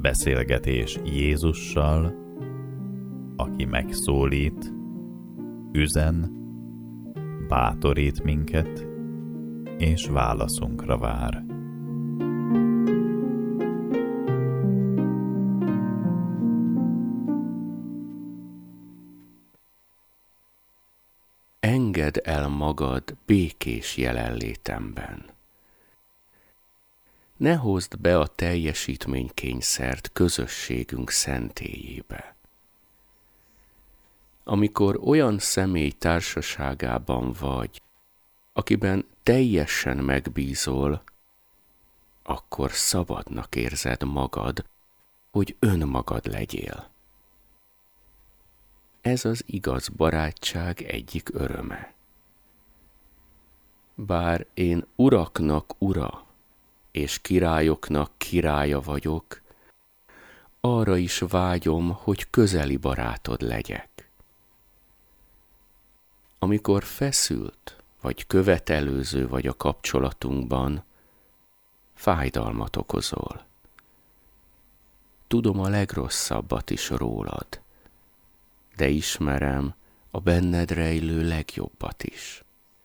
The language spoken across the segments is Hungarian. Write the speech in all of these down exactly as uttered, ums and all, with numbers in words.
Beszélgetés Jézussal, aki megszólít, üzen, bátorít minket, és válaszunkra vár. Engedd el magad békés jelenlétemben. Ne hozd be a teljesítménykényszert közösségünk szentélyébe. Amikor olyan személy társaságában vagy, akiben teljesen megbízol, akkor szabadnak érzed magad, hogy önmagad legyél. Ez az igaz barátság egyik öröme. Bár én uraknak ura, és királyoknak királya vagyok, arra is vágyom, hogy közeli barátod legyek. Amikor feszült vagy követelőző vagy a kapcsolatunkban, fájdalmat okozol. Tudom a legrosszabbat is rólad, de ismerem a benned rejlő legjobbat is.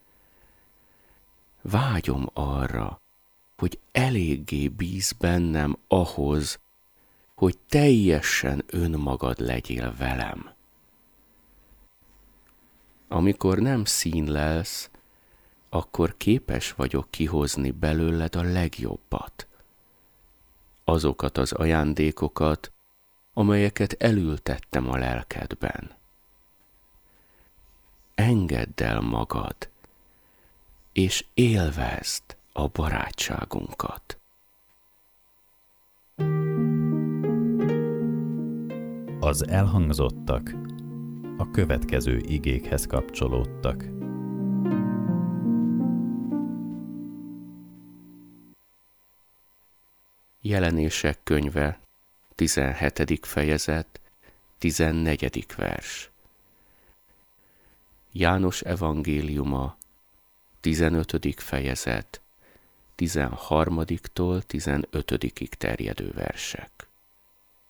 Vágyom arra, hogy eléggé bíz bennem ahhoz, hogy teljesen önmagad legyél velem. Amikor nem színlelsz, akkor képes vagyok kihozni belőled a legjobbat. Azokat az ajándékokat, amelyeket elültettem a lelkedben. Engedd el magad, és élvezd a barátságunkat. Az elhangzottak a következő igékhez kapcsolódtak. Jelenések könyve, tizenhetedik fejezet, tizennegyedik vers. János evangéliuma, tizenötödik fejezet, tizenharmadiktól tizenötödikig terjedő versek.